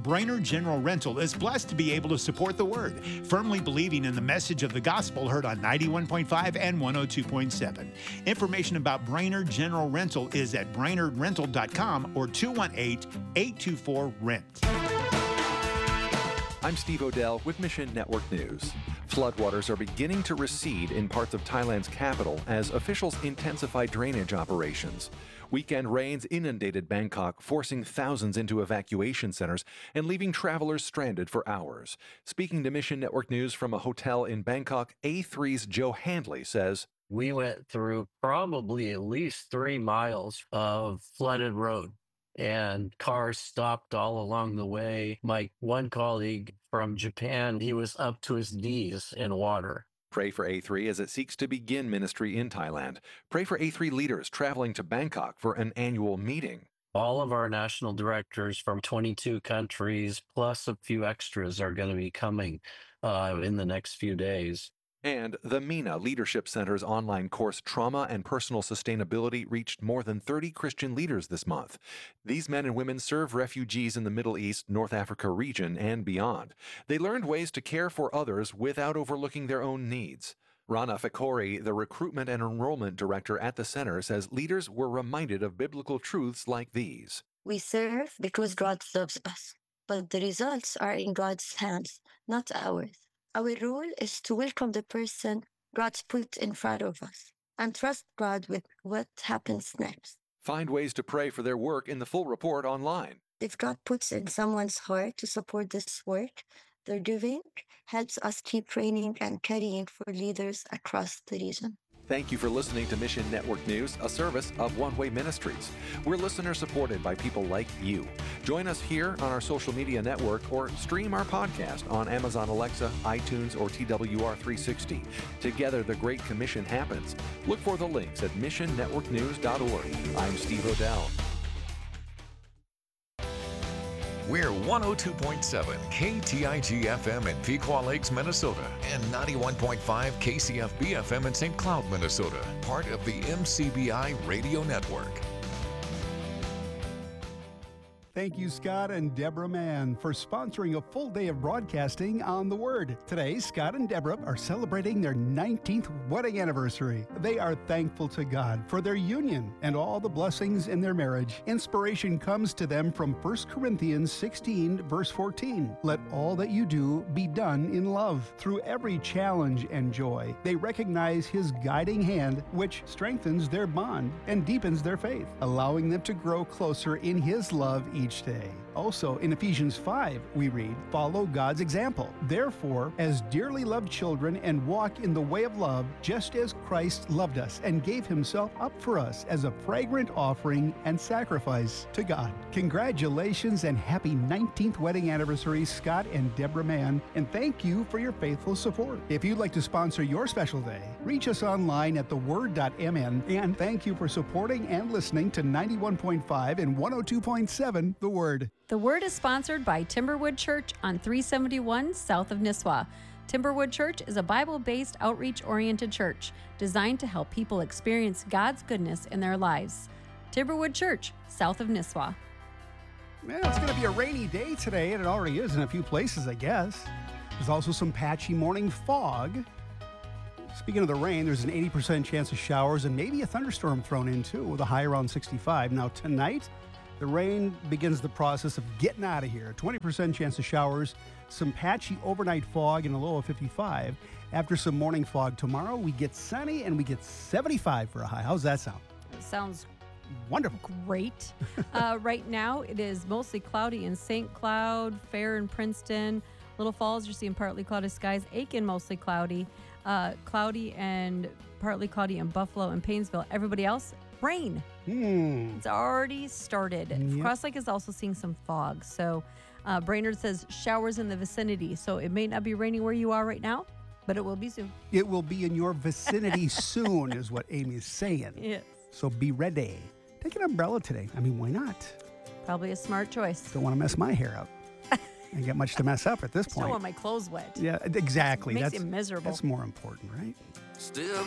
Brainerd General Rental is blessed to be able to support the Word, firmly believing in the message of the gospel heard on 91.5 and 102.7. Information about Brainerd General Rental is at brainerdrental.com or 218-824-RENT. I'm Steve Odell with Mission Network News. Floodwaters are beginning to recede in parts of Thailand's capital as officials intensify drainage operations. Weekend rains inundated Bangkok, forcing thousands into evacuation centers and leaving travelers stranded for hours. Speaking to Mission Network News from a hotel in Bangkok, A3's Joe Handley says, "We went through probably at least 3 miles of flooded road, and cars stopped all along the way. My one colleague from Japan, he was up to his knees in water." Pray for A3 as it seeks to begin ministry in Thailand. Pray for A3 leaders traveling to Bangkok for an annual meeting. All of our national directors from 22 countries, plus a few extras, are going to be coming in the next few days. And the MENA Leadership Center's online course, Trauma and Personal Sustainability, reached more than 30 Christian leaders this month. These men and women serve refugees in the Middle East, North Africa region, and beyond. They learned ways to care for others without overlooking their own needs. Rana Fakori, the Recruitment and Enrollment Director at the center, says leaders were reminded of biblical truths like these. We serve because God loves us, but the results are in God's hands, not ours. Our role is to welcome the person God's put in front of us and trust God with what happens next. Find ways to pray for their work in the full report online. If God puts in someone's heart to support this work, their giving helps us keep training and carrying for leaders across the region. Thank you for listening to Mission Network News, a service of One Way Ministries. We're listener supported by people like you. Join us here on our social media network or stream our podcast on Amazon Alexa, iTunes, or TWR360. Together, the Great Commission happens. Look for the links at missionnetworknews.org. I'm Steve Odell. We're 102.7 KTIG FM in Pequot Lakes, Minnesota, and 91.5 KCFB FM in St. Cloud, Minnesota, part of the MCBI Radio Network. Thank you, Scott and Deborah Mann, for sponsoring a full day of broadcasting on The Word. Today, Scott and Deborah are celebrating their 19th wedding anniversary. They are thankful to God for their union and all the blessings in their marriage. Inspiration comes to them from 1 Corinthians 16, verse 14. Let all that you do be done in love. Through every challenge and joy, they recognize His guiding hand, which strengthens their bond and deepens their faith, allowing them to grow closer in His love each day. Also, in Ephesians 5, we read, follow God's example. Therefore, as dearly loved children, and walk in the way of love, just as Christ loved us and gave Himself up for us as a fragrant offering and sacrifice to God. Congratulations and happy 19th wedding anniversary, Scott and Deborah Mann, and thank you for your faithful support. If you'd like to sponsor your special day, reach us online at theword.mn, and thank you for supporting and listening to 91.5 and 102.7 The Word. The Word is sponsored by Timberwood Church on 371 south of Nisswa. Timberwood Church is a Bible-based, outreach-oriented church designed to help people experience God's goodness in their lives. Timberwood Church, south of Nisswa. Well, it's going to be a rainy day today, and it already is in a few places, I guess. There's also some patchy morning fog. Speaking of the rain, there's an 80% chance of showers and maybe a thunderstorm thrown in, too, with a high around 65. Now, tonight, the rain begins the process of getting out of here. 20% chance of showers, some patchy overnight fog, and a low of 55. After some morning fog tomorrow, we get sunny and we get 75 for a high. How's that sound? It sounds wonderful. Great. Right now, it is mostly cloudy in St. Cloud, Fair in Princeton. Little Falls, you're seeing partly cloudy skies. Aiken, mostly cloudy. Cloudy and partly cloudy in Buffalo and Painesville. Everybody else, rain. It's already started. Yep. Cross Lake is also seeing some fog. So Brainerd says showers in the vicinity. So it may not be raining where you are right now, but it will be soon. It will be in your vicinity soon is what Amy's saying. Yes. So be ready. Take an umbrella today. I mean, why not? Probably a smart choice. Don't want to mess my hair up. I ain't got much to mess up at this point. I don't want my clothes wet. Yeah, exactly. It makes it miserable. That's more important, right? Still